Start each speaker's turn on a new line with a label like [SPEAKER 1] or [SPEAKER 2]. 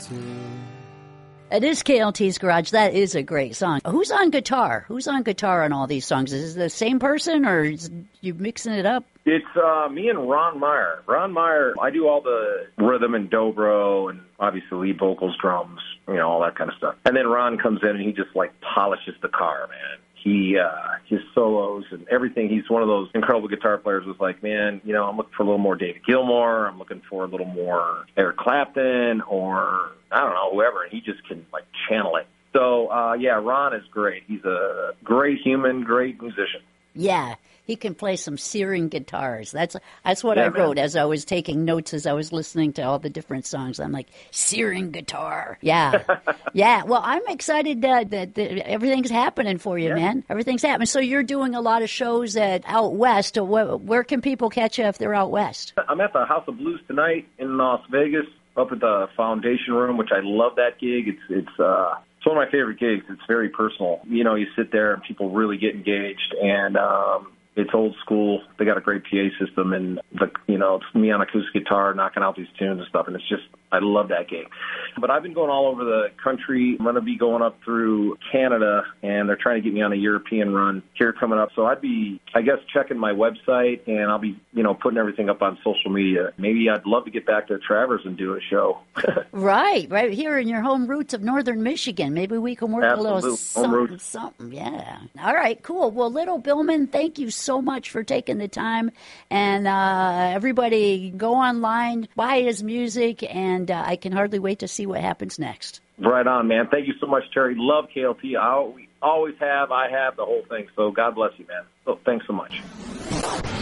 [SPEAKER 1] It is KLT's Garage. That is a great song. Who's on guitar? Who's on guitar on all these songs? Is it the same person, or is you mixing it up?
[SPEAKER 2] It's me and Ron Meyer. Ron Meyer, I do all the rhythm and dobro and obviously lead vocals, drums, all that kind of stuff. And then Ron comes in and he just polishes the car, man. His solos and everything. He's one of those incredible guitar players who's like, man, I'm looking for a little more David Gilmour. I'm looking for a little more Eric Clapton or, I don't know, whoever. And he just can, channel it. So, Ron is great. He's a great human, great musician.
[SPEAKER 1] Yeah, he can play some searing guitars. That's what I wrote as I was taking notes as I was listening to all the different songs. I'm like, searing guitar. Yeah. Yeah. Well, I'm excited that everything's happening for you, man. Everything's happening. So you're doing a lot of shows out west. Where can people catch you if they're out west?
[SPEAKER 2] I'm at the House of Blues tonight in Las Vegas, up at the Foundation Room, which I love that gig. It's one of my favorite gigs. It's very personal. You sit there and people really get engaged, and it's old school. They got a great PA system, and it's me on acoustic guitar knocking out these tunes and stuff, and it's just, I love that gig. But I've been going all over the country. I'm going to be going up through Canada, and they're trying to get me on a European run here coming up. So I'd be, checking my website, and I'll be, putting everything up on social media. Maybe I'd love to get back to Travers and do a show.
[SPEAKER 1] Right here in your home roots of northern Michigan. Maybe we can work a little something. Yeah. All right, cool. Well, Little Billman, thank you so much for taking the time. And everybody go online, buy his music, and I can hardly wait to see what happens next.
[SPEAKER 2] Right on, man. Thank you so much, Terry. Love KLT. I always have. I have the whole thing. So God bless you, man. So thanks so much.